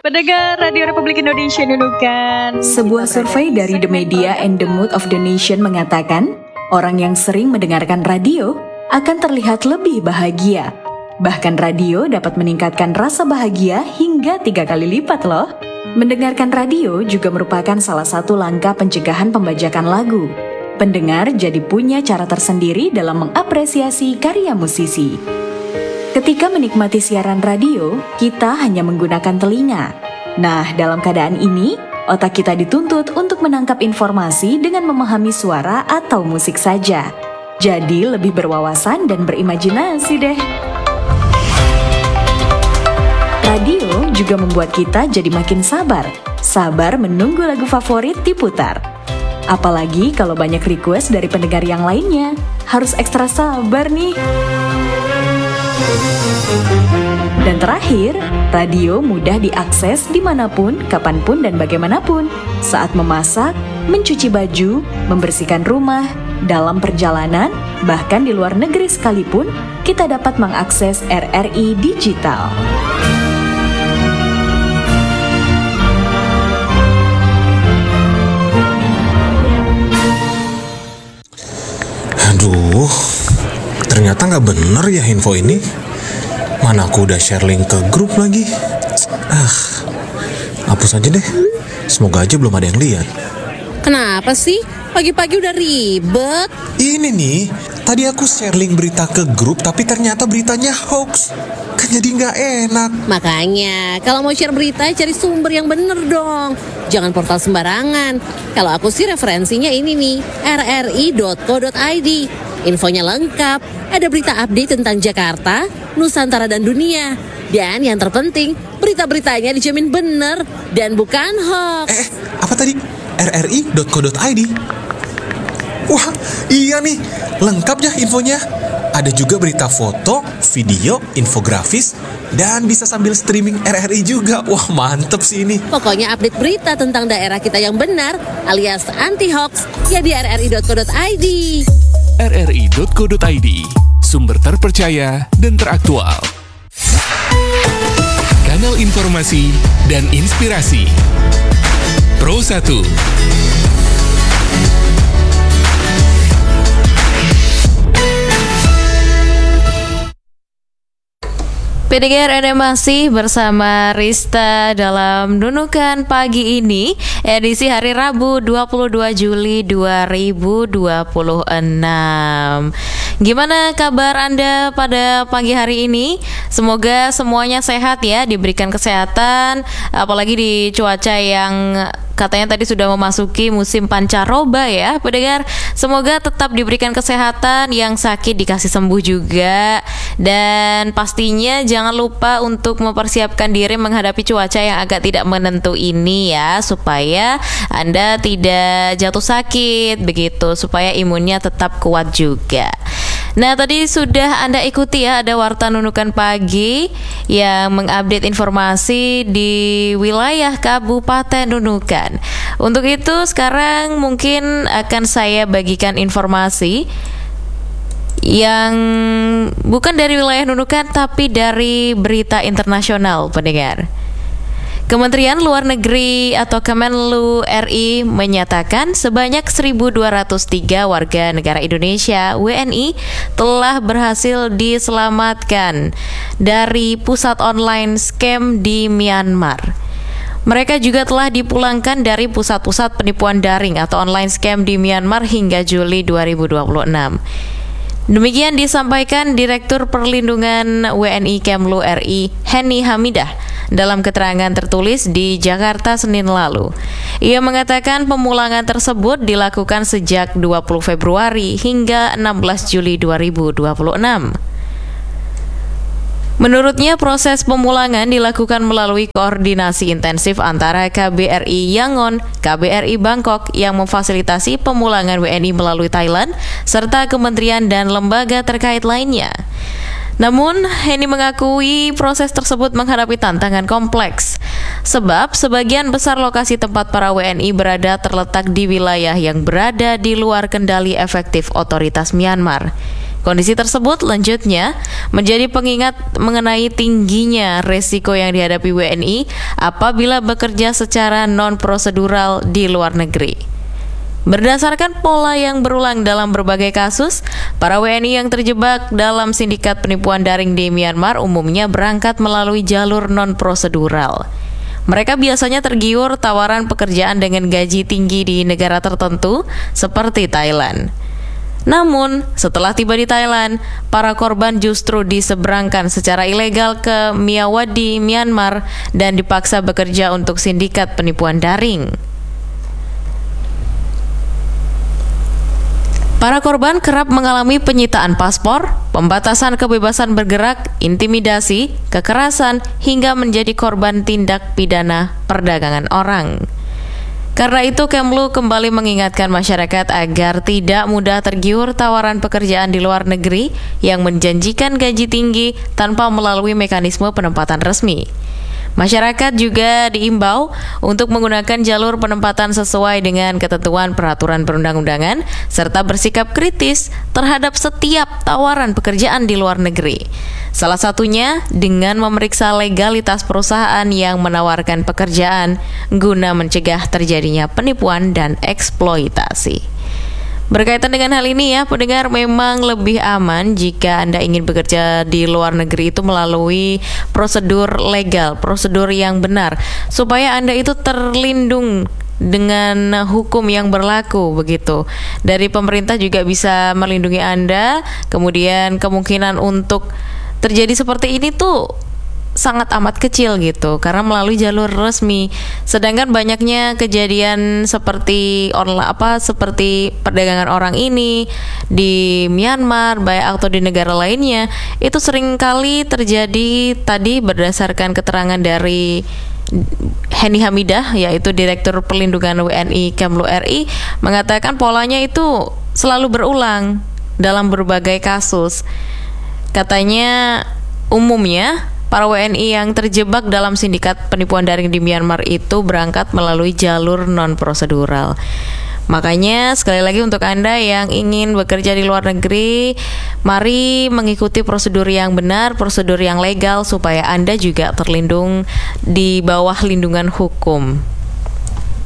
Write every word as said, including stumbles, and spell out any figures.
Pendengar Radio Republik Indonesia Nunukan. Sebuah survei dari The Media and the Mood of the Nation mengatakan, orang yang sering mendengarkan radio akan terlihat lebih bahagia. Bahkan radio dapat meningkatkan rasa bahagia hingga tiga kali lipat loh. Mendengarkan radio juga merupakan salah satu langkah pencegahan pembajakan lagu. Pendengar jadi punya cara tersendiri dalam mengapresiasi karya musisi. Ketika menikmati siaran radio, kita hanya menggunakan telinga. Nah, dalam keadaan ini, otak kita dituntut untuk menangkap informasi dengan memahami suara atau musik saja. Jadi lebih berwawasan dan berimajinasi deh. Radio juga membuat kita jadi makin sabar. Sabar menunggu lagu favorit diputar. Apalagi kalau banyak request dari pendengar yang lainnya. Harus ekstra sabar nih. Dan terakhir, radio mudah diakses dimanapun, kapanpun, dan bagaimanapun. Saat memasak, mencuci baju, membersihkan rumah, dalam perjalanan, bahkan di luar negeri sekalipun, kita dapat mengakses R R I digital. Aduh, ternyata nggak bener ya info ini. Mana aku udah share link ke grup lagi. Ah, hapus aja deh. Semoga aja belum ada yang lihat. Kenapa sih? Pagi-pagi udah ribet. Ini nih, tadi aku share link berita ke grup, tapi ternyata beritanya hoax. Kan jadi nggak enak. Makanya, kalau mau share berita, cari sumber yang bener dong. Jangan portal sembarangan. Kalau aku sih referensinya ini nih, r r i dot co dot i d. Infonya lengkap, ada berita update tentang Jakarta, Nusantara, dan dunia. Dan yang terpenting, berita-beritanya dijamin bener dan bukan hoax. Eh, apa tadi? r r i dot co dot i d. Wah, iya nih, lengkap ya infonya. Ada juga berita foto, video, infografis, dan bisa sambil streaming R R I juga. Wah, mantep sih ini. Pokoknya update berita tentang daerah kita yang benar, alias anti-hoax, ya di r r i dot co dot i d. r r i dot co dot i d, sumber terpercaya dan teraktual. Kanal informasi dan inspirasi. Pro satu. Pendengar, Anda masih bersama Rista dalam Nunukan Pagi ini, edisi hari Rabu dua puluh dua Juli dua ribu dua puluh enam. Gimana kabar Anda pada pagi hari ini? Semoga semuanya sehat ya, diberikan kesehatan, apalagi di cuaca yang katanya tadi sudah memasuki musim pancaroba ya, pendengar. Semoga tetap diberikan kesehatan, yang sakit dikasih sembuh juga. Dan pastinya jangan lupa untuk mempersiapkan diri menghadapi cuaca yang agak tidak menentu ini ya, supaya Anda tidak jatuh sakit begitu, supaya imunnya tetap kuat juga. Nah, tadi sudah Anda ikuti ya, ada Warta Nunukan Pagi yang mengupdate informasi di wilayah Kabupaten Nunukan. Untuk itu sekarang mungkin akan saya bagikan informasi yang bukan dari wilayah Nunukan tapi dari berita internasional, pendengar. Kementerian Luar Negeri atau Kemenlu R I menyatakan sebanyak seribu dua ratus tiga warga negara Indonesia W N I telah berhasil diselamatkan dari pusat online scam di Myanmar. Mereka juga telah dipulangkan dari pusat-pusat penipuan daring atau online scam di Myanmar hingga Juli dua ribu dua puluh enam. Demikian disampaikan Direktur Perlindungan W N I Kemlu R I Henny Hamidah dalam keterangan tertulis di Jakarta Senin lalu. Ia mengatakan pemulangan tersebut dilakukan sejak dua puluh Februari hingga enam belas Juli dua ribu dua puluh enam. Menurutnya, proses pemulangan dilakukan melalui koordinasi intensif antara K B R I Yangon, K B R I Bangkok yang memfasilitasi pemulangan W N I melalui Thailand, serta kementerian dan lembaga terkait lainnya. Namun, Henny mengakui proses tersebut menghadapi tantangan kompleks, sebab sebagian besar lokasi tempat para W N I berada terletak di wilayah yang berada di luar kendali efektif otoritas Myanmar. Kondisi tersebut lanjutnya menjadi pengingat mengenai tingginya resiko yang dihadapi W N I apabila bekerja secara non-prosedural di luar negeri. Berdasarkan pola yang berulang dalam berbagai kasus, para W N I yang terjebak dalam sindikat penipuan daring di Myanmar umumnya berangkat melalui jalur non-prosedural. Mereka biasanya tergiur tawaran pekerjaan dengan gaji tinggi di negara tertentu seperti Thailand. Namun, setelah tiba di Thailand, para korban justru diseberangkan secara ilegal ke Myawaddy, Myanmar dan dipaksa bekerja untuk sindikat penipuan daring. Para korban kerap mengalami penyitaan paspor, pembatasan kebebasan bergerak, intimidasi, kekerasan, hingga menjadi korban tindak pidana perdagangan orang. Karena itu, Kemlu kembali mengingatkan masyarakat agar tidak mudah tergiur tawaran pekerjaan di luar negeri yang menjanjikan gaji tinggi tanpa melalui mekanisme penempatan resmi. Masyarakat juga diimbau untuk menggunakan jalur penempatan sesuai dengan ketentuan peraturan perundang-undangan serta bersikap kritis terhadap setiap tawaran pekerjaan di luar negeri. Salah satunya dengan memeriksa legalitas perusahaan yang menawarkan pekerjaan guna mencegah terjadinya penipuan dan eksploitasi. Berkaitan dengan hal ini ya, pendengar, memang lebih aman jika Anda ingin bekerja di luar negeri itu melalui prosedur legal, prosedur yang benar, supaya Anda itu terlindung dengan hukum yang berlaku begitu. Dari pemerintah juga bisa melindungi Anda, kemudian kemungkinan untuk terjadi seperti ini tuh sangat amat kecil gitu karena melalui jalur resmi. Sedangkan banyaknya kejadian seperti online apa seperti perdagangan orang ini di Myanmar baik atau di negara lainnya itu seringkali terjadi tadi berdasarkan keterangan dari Henny Hamidah, yaitu Direktur Perlindungan W N I Kemlu R I, mengatakan polanya itu selalu berulang dalam berbagai kasus. Katanya umumnya para W N I yang terjebak dalam sindikat penipuan daring di Myanmar itu berangkat melalui jalur non-prosedural. Makanya sekali lagi untuk Anda yang ingin bekerja di luar negeri, mari mengikuti prosedur yang benar, prosedur yang legal supaya Anda juga terlindung di bawah lindungan hukum.